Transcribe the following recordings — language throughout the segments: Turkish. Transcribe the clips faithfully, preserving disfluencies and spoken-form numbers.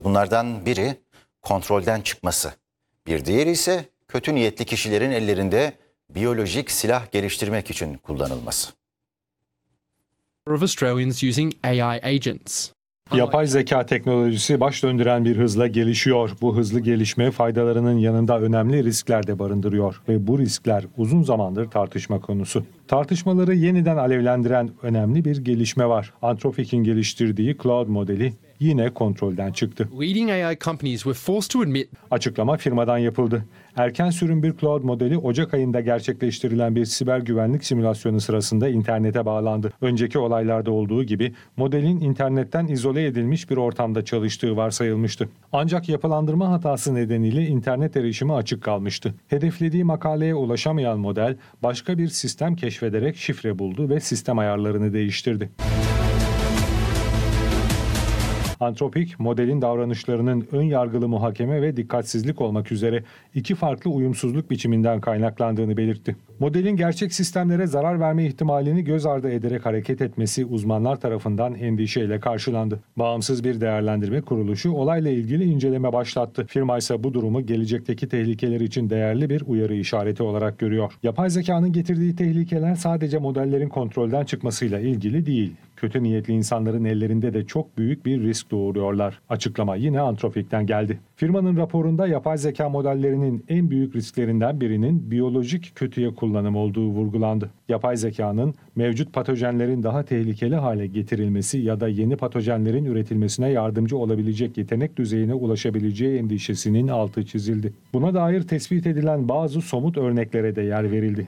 Bunlardan biri kontrolden çıkması. Bir diğeri ise kötü niyetli kişilerin ellerinde biyolojik silah geliştirmek için kullanılması. Of Australians using A I agents. Yapay zeka teknolojisi baş döndüren bir hızla gelişiyor. Bu hızlı gelişme faydalarının yanında önemli riskler de barındırıyor ve bu riskler uzun zamandır tartışma konusu. Tartışmaları yeniden alevlendiren önemli bir gelişme var. Anthropic'in geliştirdiği Claude modeli yine kontrolden çıktı. Leading A I companies were forced to admit Açıklama firmadan yapıldı. Erken sürüm bir Claude modeli Ocak ayında gerçekleştirilen bir siber güvenlik simülasyonu sırasında internete bağlandı. Önceki olaylarda olduğu gibi modelin internetten izole edilmiş bir ortamda çalıştığı varsayılmıştı. Ancak yapılandırma hatası nedeniyle internet erişimi açık kalmıştı. Hedeflediği makaleye ulaşamayan model başka bir sistem keşfederek şifre buldu ve sistem ayarlarını değiştirdi. Anthropic, modelin davranışlarının ön yargılı muhakeme ve dikkatsizlik olmak üzere iki farklı uyumsuzluk biçiminden kaynaklandığını belirtti. Modelin gerçek sistemlere zarar verme ihtimalini göz ardı ederek hareket etmesi uzmanlar tarafından endişeyle karşılandı. Bağımsız bir değerlendirme kuruluşu olayla ilgili inceleme başlattı. Firma ise bu durumu gelecekteki tehlikeler için değerli bir uyarı işareti olarak görüyor. Yapay zekanın getirdiği tehlikeler sadece modellerin kontrolden çıkmasıyla ilgili değil. Kötü niyetli insanların ellerinde de çok büyük bir risk doğuruyorlar. Açıklama yine Anthropic'ten geldi. Firmanın raporunda yapay zeka modellerinin en büyük risklerinden birinin biyolojik kötüye kullanım olduğu vurgulandı. Yapay zekanın mevcut patojenlerin daha tehlikeli hale getirilmesi ya da yeni patojenlerin üretilmesine yardımcı olabilecek yetenek düzeyine ulaşabileceği endişesinin altı çizildi. Buna dair tespit edilen bazı somut örneklere de yer verildi.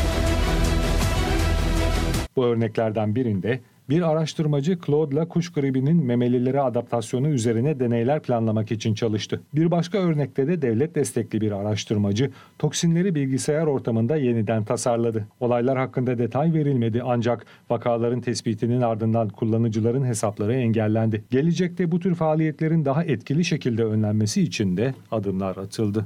Bu örneklerden birinde bir araştırmacı Claude'la kuş gribinin memelilere adaptasyonu üzerine deneyler planlamak için çalıştı. Bir başka örnekte de devlet destekli bir araştırmacı toksinleri bilgisayar ortamında yeniden tasarladı. Olaylar hakkında detay verilmedi ancak vakaların tespitinin ardından kullanıcıların hesapları engellendi. Gelecekte bu tür faaliyetlerin daha etkili şekilde önlenmesi için de adımlar atıldı.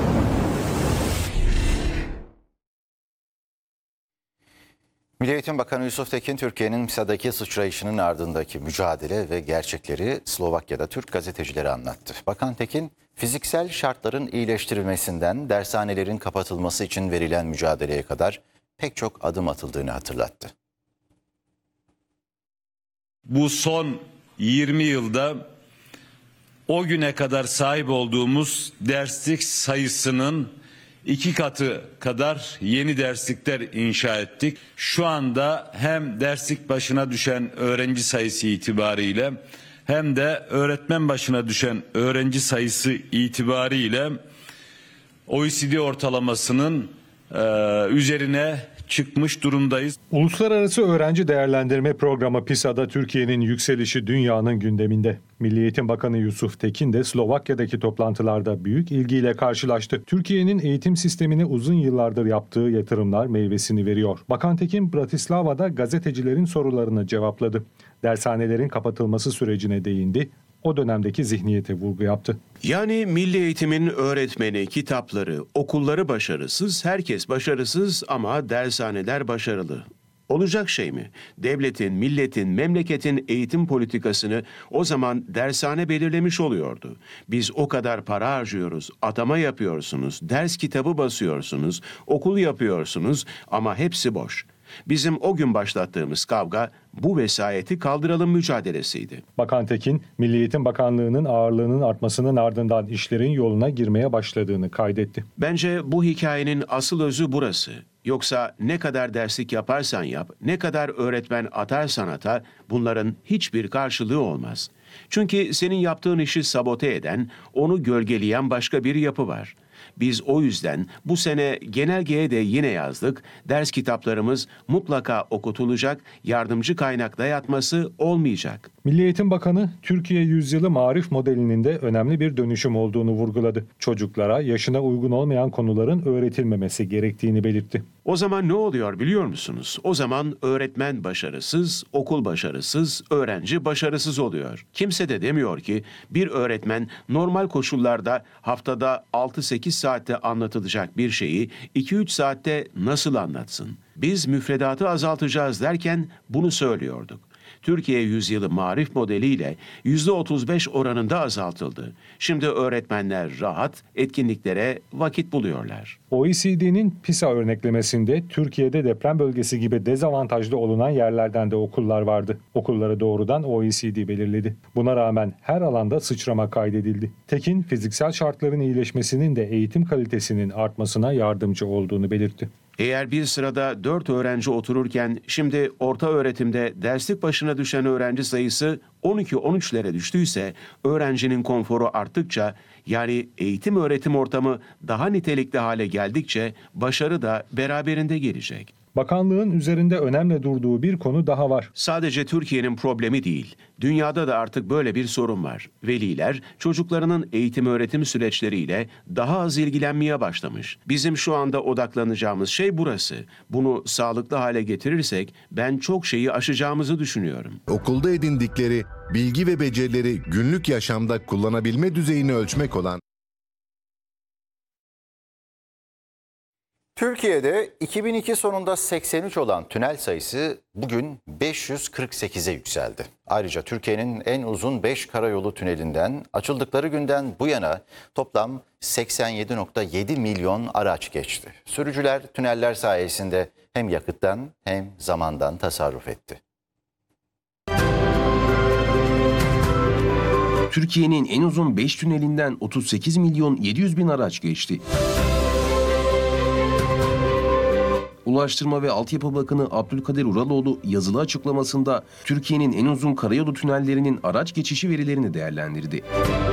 Milli Eğitim Bakanı Yusuf Tekin, Türkiye'nin MİSA'daki sıçrayışının ardındaki mücadele ve gerçekleri Slovakya'da Türk gazetecilere anlattı. Bakan Tekin, fiziksel şartların iyileştirilmesinden dershanelerin kapatılması için verilen mücadeleye kadar pek çok adım atıldığını hatırlattı. Bu son yirmi yılda o güne kadar sahip olduğumuz derslik sayısının İki katı kadar yeni derslikler inşa ettik. Şu anda hem derslik başına düşen öğrenci sayısı itibariyle hem de öğretmen başına düşen öğrenci sayısı itibariyle O E C D ortalamasının e, üzerine çıkmış durumdayız. Uluslararası Öğrenci Değerlendirme Programı PISA'da Türkiye'nin yükselişi dünyanın gündeminde. Milli Eğitim Bakanı Yusuf Tekin de Slovakya'daki toplantılarda büyük ilgiyle karşılaştı. Türkiye'nin eğitim sistemine uzun yıllardır yaptığı yatırımlar meyvesini veriyor. Bakan Tekin, Bratislava'da gazetecilerin sorularını cevapladı. Dershanelerin kapatılması sürecine değindi. O dönemdeki zihniyete vurgu yaptı. Yani milli eğitimin öğretmeni, kitapları, okulları başarısız, herkes başarısız ama dershaneler başarılı. Olacak şey mi? Devletin, milletin, memleketin eğitim politikasını o zaman dershane belirlemiş oluyordu. Biz o kadar para harcıyoruz, atama yapıyorsunuz, ders kitabı basıyorsunuz, okul yapıyorsunuz ama hepsi boş. Bizim o gün başlattığımız kavga bu vesayeti kaldıralım mücadelesiydi. Bakan Tekin, Milli Eğitim Bakanlığı'nın ağırlığının artmasının ardından işlerin yoluna girmeye başladığını kaydetti. Bence bu hikayenin asıl özü burası. Yoksa ne kadar derslik yaparsan yap, ne kadar öğretmen atarsan ata, bunların hiçbir karşılığı olmaz. Çünkü senin yaptığın işi sabote eden, onu gölgeleyen başka bir yapı var. Biz o yüzden bu sene genelgeye de yine yazdık, ders kitaplarımız mutlaka okutulacak, yardımcı kaynakta yatması olmayacak. Milli Eğitim Bakanı, Türkiye Yüzyılı Marif modelinin de önemli bir dönüşüm olduğunu vurguladı. Çocuklara yaşına uygun olmayan konuların öğretilmemesi gerektiğini belirtti. O zaman ne oluyor biliyor musunuz? O zaman öğretmen başarısız, okul başarısız, öğrenci başarısız oluyor. Kimse de demiyor ki bir öğretmen normal koşullarda haftada altı sekiz saatte anlatılacak bir şeyi iki üç saatte nasıl anlatsın? Biz müfredatı azaltacağız derken bunu söylüyorduk. Türkiye Yüzyılı Marif modeliyle yüzde otuz beş oranında azaltıldı. Şimdi öğretmenler rahat, etkinliklere vakit buluyorlar. O E C D'nin PISA örneklemesinde Türkiye'de deprem bölgesi gibi dezavantajlı olunan yerlerden de okullar vardı. Okulları doğrudan O E C D belirledi. Buna rağmen her alanda sıçrama kaydedildi. Tekin, fiziksel şartların iyileşmesinin de eğitim kalitesinin artmasına yardımcı olduğunu belirtti. Eğer bir sırada dört öğrenci otururken şimdi orta öğretimde derslik başına düşen öğrenci sayısı on iki on üçlere düştüyse öğrencinin konforu arttıkça, yani eğitim öğretim ortamı daha nitelikli hale geldikçe başarı da beraberinde gelecek. Bakanlığın üzerinde önemli durduğu bir konu daha var. Sadece Türkiye'nin problemi değil, dünyada da artık böyle bir sorun var. Veliler çocuklarının eğitim öğretim süreçleriyle daha az ilgilenmeye başlamış. Bizim şu anda odaklanacağımız şey burası. Bunu sağlıklı hale getirirsek ben çok şeyi aşacağımızı düşünüyorum. Okulda edindikleri bilgi ve becerileri günlük yaşamda kullanabilme düzeyini ölçmek olan Türkiye'de iki bin iki sonunda seksen üç olan tünel sayısı bugün beş yüz kırk sekize yükseldi. Ayrıca Türkiye'nin en uzun beş karayolu tünelinden açıldıkları günden bu yana toplam seksen yedi nokta yedi milyon araç geçti. Sürücüler tüneller sayesinde hem yakıttan hem zamandan tasarruf etti. Türkiye'nin en uzun beş tünelinden otuz sekiz milyon yedi yüz bin araç geçti. Ulaştırma ve Altyapı Bakanı Abdülkadir Uraloğlu yazılı açıklamasında Türkiye'nin en uzun karayolu tünellerinin araç geçişi verilerini değerlendirdi.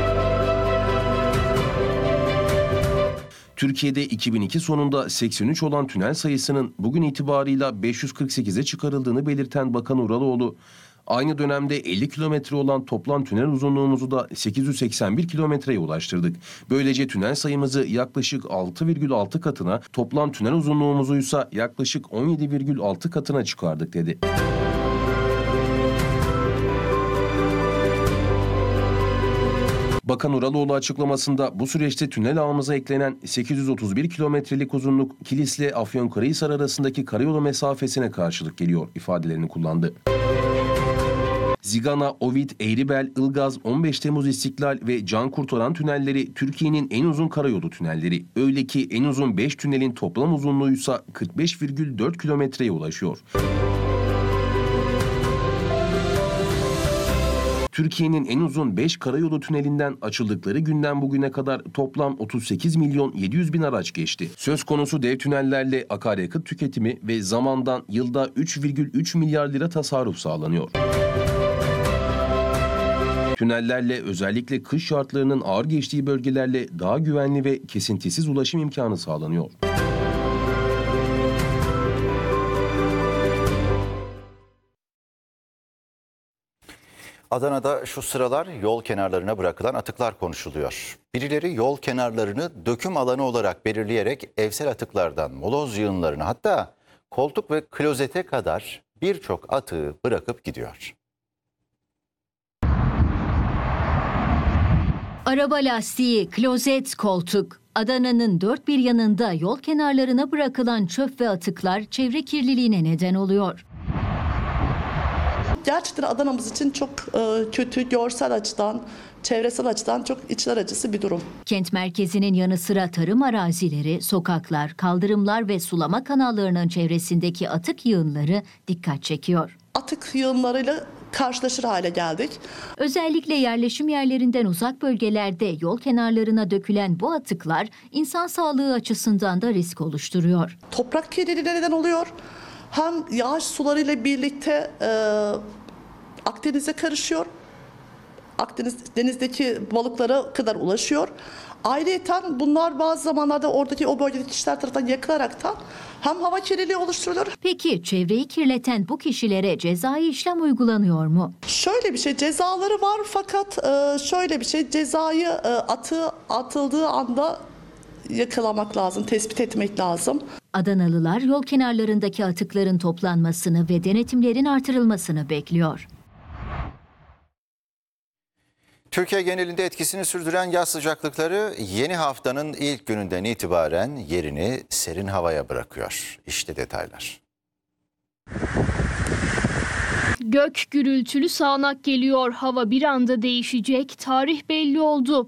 Türkiye'de iki bin iki sonunda seksen üç olan tünel sayısının bugün itibarıyla beş yüz kırk sekize çıkarıldığını belirten Bakan Uraloğlu, aynı dönemde elli kilometre olan toplam tünel uzunluğumuzu da sekiz yüz seksen bir kilometreye ulaştırdık. Böylece tünel sayımızı yaklaşık altı virgül altı katına, toplam tünel uzunluğumuzu ise yaklaşık on yedi virgül altı katına çıkardık dedi. Bakan Uraloğlu açıklamasında bu süreçte tünel ağımıza eklenen sekiz yüz otuz bir kilometrelik uzunluk Kilis'le Afyonkarahisar arasındaki karayolu mesafesine karşılık geliyor ifadelerini kullandı. Zigana, Ovid, Eğribel, Ilgaz, on beş Temmuz İstiklal ve Can Kurtaran tünelleri Türkiye'nin en uzun karayolu tünelleri. Öyle ki en uzun beş tünelin toplam uzunluğu ise kırk beş virgül dört kilometreye ulaşıyor. Türkiye'nin en uzun beş karayolu tünelinden açıldıkları günden bugüne kadar toplam otuz sekiz milyon yedi yüz bin araç geçti. Söz konusu dev tünellerle akaryakıt tüketimi ve zamandan yılda üç virgül üç milyar lira tasarruf sağlanıyor. Tünellerle özellikle kış şartlarının ağır geçtiği bölgelerle daha güvenli ve kesintisiz ulaşım imkanı sağlanıyor. Adana'da şu sıralar yol kenarlarına bırakılan atıklar konuşuluyor. Birileri yol kenarlarını döküm alanı olarak belirleyerek evsel atıklardan moloz yığınlarına, hatta koltuk ve klozete kadar birçok atığı bırakıp gidiyor. Araba lastiği, klozet, koltuk. Adana'nın dört bir yanında yol kenarlarına bırakılan çöp ve atıklar çevre kirliliğine neden oluyor. Gerçekten Adana'mız için çok e, kötü, görsel açıdan, çevresel açıdan çok içler acısı bir durum. Kent merkezinin yanı sıra tarım arazileri, sokaklar, kaldırımlar ve sulama kanallarının çevresindeki atık yığınları dikkat çekiyor. Atık yığınlarıyla karşılaşır hale geldik. Özellikle yerleşim yerlerinden uzak bölgelerde yol kenarlarına dökülen bu atıklar insan sağlığı açısından da risk oluşturuyor. Toprak kirliliğine neden oluyor. Hem yağış sularıyla birlikte e, Akdeniz'e karışıyor. Akdeniz denizdeki balıklara kadar ulaşıyor. Ayrıyeten bunlar bazı zamanlarda oradaki o bölgedeki kişiler tarafından yakılaraktan hem hava kirliliği oluşturuluyor. Peki çevreyi kirleten bu kişilere cezai işlem uygulanıyor mu? Şöyle bir şey, cezaları var fakat e, şöyle bir şey, cezayı e, atığı atıldığı anda yakalamak lazım, tespit etmek lazım. Adanalılar yol kenarlarındaki atıkların toplanmasını ve denetimlerin artırılmasını bekliyor. Türkiye genelinde etkisini sürdüren yaz sıcaklıkları yeni haftanın ilk gününden itibaren yerini serin havaya bırakıyor. İşte detaylar. Gök gürültülü sağanak geliyor. Hava bir anda değişecek. Tarih belli oldu.